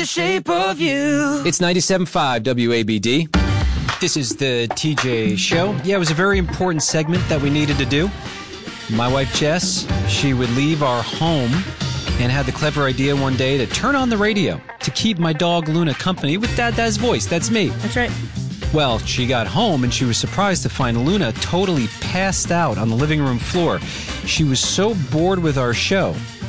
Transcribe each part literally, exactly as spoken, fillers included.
the shape of you. It's ninety-seven point five W A B D. This is the T J Show. Yeah, it was a very important segment that we needed to do. My wife, Jess, she would leave our home and had the clever idea one day to turn on the radio to keep my dog Luna company with Dad Dad's voice. That's me. That's right. Well, she got home and she was surprised to find Luna totally passed out on the living room floor. She was so bored with our show.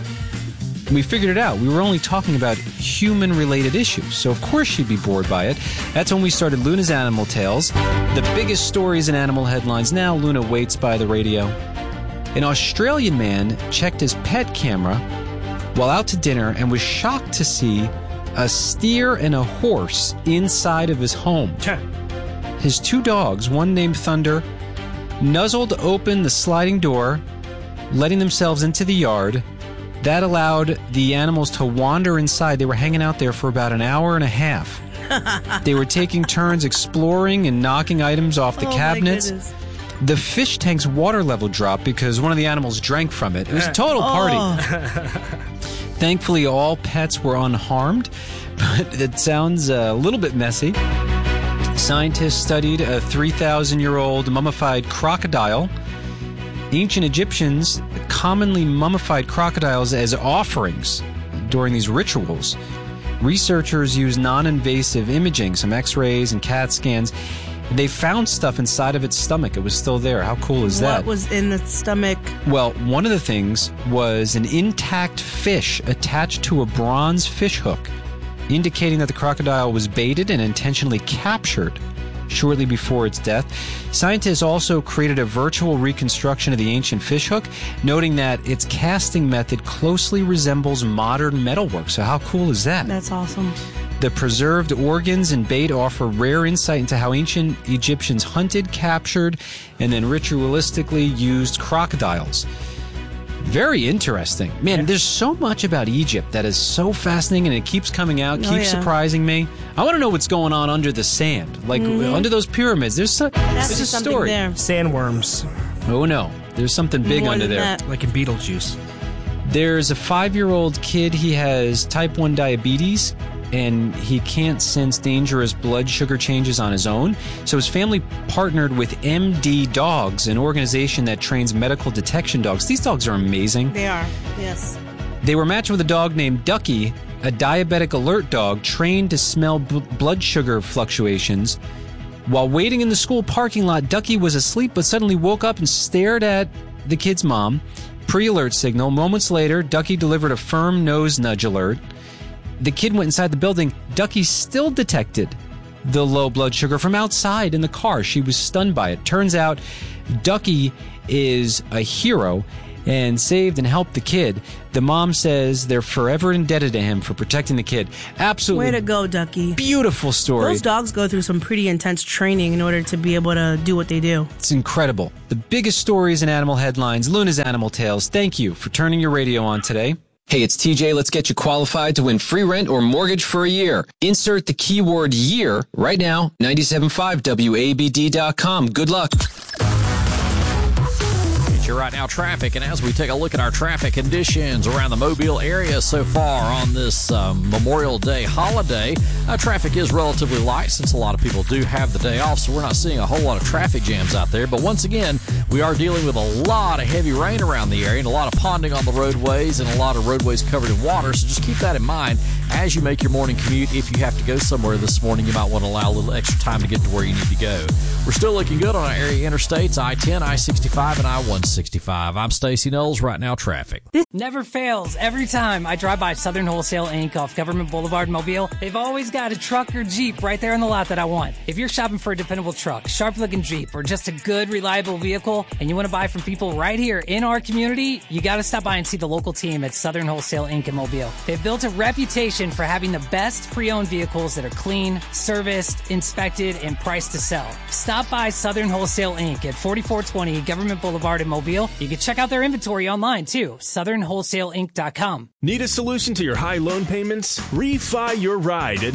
We figured it out. We were only talking about human-related issues, so of course she'd be bored by it. That's when we started Luna's Animal Tales. The biggest stories in animal headlines. Now Luna waits by the radio. An Australian man checked his pet camera while out to dinner and was shocked to see a steer and a horse inside of his home. His two dogs, one named Thunder, nuzzled open the sliding door, letting themselves into the yard. That allowed the animals to wander inside. They were hanging out there for about an hour and a half. They were taking turns exploring and knocking items off the oh cabinets. The fish tank's water level dropped because one of the animals drank from it. It was a total party. Oh. Thankfully, all pets were unharmed, but it sounds a little bit messy. Scientists studied a three thousand year old mummified crocodile. Ancient Egyptians commonly mummified crocodiles as offerings during these rituals. Researchers used non-invasive imaging, some x-rays and CAT scans. They found stuff inside of its stomach. It was still there. How cool is that? What was in the stomach? Well, one of the things was an intact fish attached to a bronze fish hook, indicating that the crocodile was baited and intentionally captured shortly before its death. Scientists also created a virtual reconstruction of the ancient fish hook, noting that its casting method closely resembles modern metalwork. So how cool is that? That's awesome. The preserved organs and bait offer rare insight into how ancient Egyptians hunted, captured, and then ritualistically used crocodiles. Very interesting. Man, yeah. There's so much about Egypt that is so fascinating, and it keeps coming out, keeps oh, yeah. surprising me. I want to know what's going on under the sand. Like, mm-hmm. under those pyramids. There's, so, there's a story. There. Sandworms. Oh, no. There's something big More under there. That. Like in Beetlejuice. There's a five-year-old kid. He has type one diabetes, and he can't sense dangerous blood sugar changes on his own. So his family partnered with M D Dogs, an organization that trains medical detection dogs. These dogs are amazing. They are, yes. They were matched with a dog named Ducky, a diabetic alert dog trained to smell b- blood sugar fluctuations. While waiting in the school parking lot, Ducky was asleep but suddenly woke up and stared at the kid's mom. Pre-alert signal. Moments later, Ducky delivered a firm nose nudge alert. The kid went inside the building. Ducky still detected the low blood sugar from outside in the car. She was stunned by it. Turns out Ducky is a hero and saved and helped the kid. The mom says they're forever indebted to him for protecting the kid. Absolutely. Way to go, Ducky. Beautiful story. Those dogs go through some pretty intense training in order to be able to do what they do. It's incredible. The biggest stories in animal headlines, Luna's Animal Tales. Thank you for turning your radio on today. Hey, it's T J. Let's get you qualified to win free rent or mortgage for a year. Insert the keyword year right now, ninety-seven point five W A B D dot com. Good luck. You're right now traffic, and as we take a look at our traffic conditions around the Mobile area so far on this um, Memorial Day holiday, uh, traffic is relatively light since a lot of people do have the day off, so we're not seeing a whole lot of traffic jams out there. But once again, we are dealing with a lot of heavy rain around the area and a lot of ponding on the roadways and a lot of roadways covered in water, so just keep that in mind as you make your morning commute. If you have to go somewhere this morning, you might want to allow a little extra time to get to where you need to go. We're still looking good on our area interstates, I ten, I sixty-five, and I one sixty-five. I'm Stacey Knowles. Right now, traffic. Never fails. Every time I drive by Southern Wholesale Incorporated off Government Boulevard, Mobile, they've always got a truck or Jeep right there in the lot that I want. If you're shopping for a dependable truck, sharp-looking Jeep, or just a good, reliable vehicle, and you want to buy from people right here in our community, you got to stop by and see the local team at Southern Wholesale Incorporated in Mobile. They've built a reputation for having the best pre-owned vehicles that are clean, serviced, inspected, and priced to sell. Stop by Southern Wholesale Incorporated at forty-four twenty Government Boulevard in Mobile. You can check out their inventory online too, southern wholesale inc dot com. Need a solution to your high loan payments? Refi your ride at New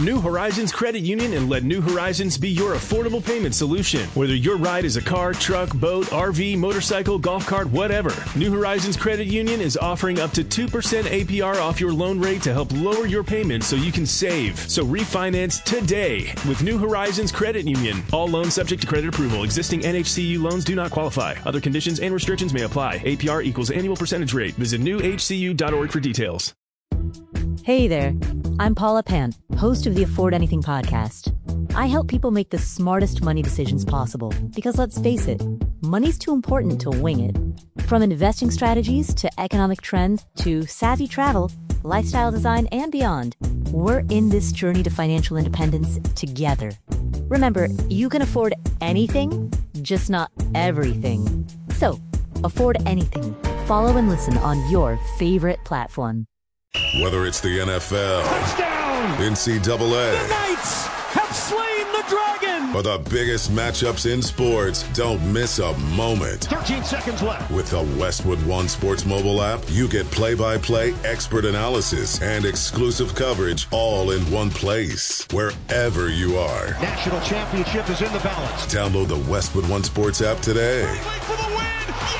New Horizons Credit Union and let New Horizons be your affordable payment solution. Whether your ride is a car, truck, boat, R V, motorcycle, golf cart, whatever, New Horizons Credit Union is offering up to two percent A P R off your loan rate to help lower your payments so you can save. So refinance today with New Horizons Credit Union. All loans subject to credit approval. Existing N H C U loans do not qualify. Other conditions and restrictions may apply. A P R equals annual percentage rate. Visit new h c u dot org for details. Hey there, I'm Paula Pant, host of the Afford Anything podcast. I help people make the smartest money decisions possible because, let's face it, money's too important to wing it. From investing strategies to economic trends to savvy travel, lifestyle design, and beyond, we're in this journey to financial independence together. Remember, you can afford anything, just not everything. So, afford anything. Follow and listen on your favorite platform. Whether it's the N F L, touchdown, N C double A, the Knights have slain the dragon, or the biggest matchups in sports, don't miss a moment. thirteen seconds left. With the Westwood One Sports mobile app, you get play-by-play expert analysis and exclusive coverage all in one place, wherever you are. National championship is in the balance. Download the Westwood One Sports app today. For the win.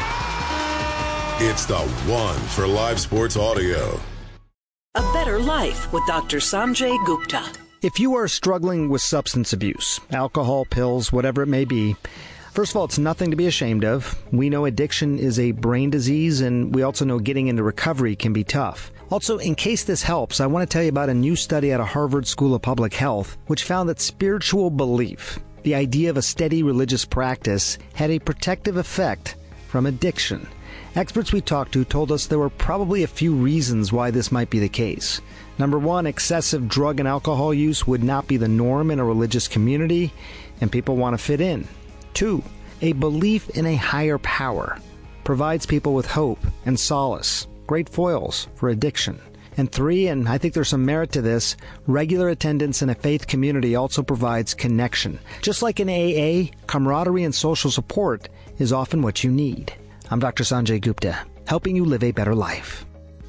Yeah! It's the one for live sports audio. A Better Life with Doctor Sanjay Gupta. If you are struggling with substance abuse, alcohol, pills, whatever it may be, first of all, it's nothing to be ashamed of. We know addiction is a brain disease, and we also know getting into recovery can be tough. Also, in case this helps, I want to tell you about a new study out of Harvard School of Public Health, which found that spiritual belief, the idea of a steady religious practice, had a protective effect from addiction. Experts we talked to told us there were probably a few reasons why this might be the case. Number one, excessive drug and alcohol use would not be the norm in a religious community, and people want to fit in. Two, a belief in a higher power provides people with hope and solace, great foils for addiction. And three, and I think there's some merit to this, regular attendance in a faith community also provides connection. Just like in A A, camaraderie and social support is often what you need. I'm Doctor Sanjay Gupta, helping you live a better life.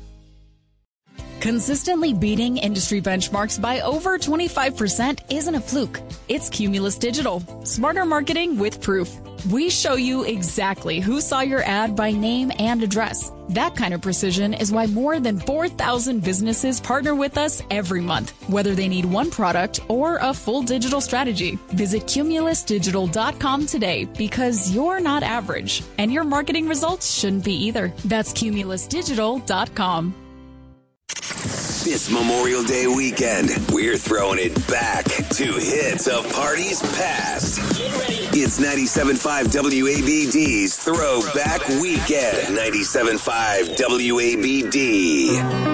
Consistently beating industry benchmarks by over twenty-five percent isn't a fluke. It's Cumulus Digital. Smarter marketing with proof. We show you exactly who saw your ad by name and address. That kind of precision is why more than four thousand businesses partner with us every month, whether they need one product or a full digital strategy. Visit cumulus digital dot com today because you're not average, and your marketing results shouldn't be either. That's cumulus digital dot com. This Memorial Day weekend, we're throwing it back to hits of parties past. It's ninety-seven point five W A B D's Throwback Weekend. ninety-seven point five W A B D.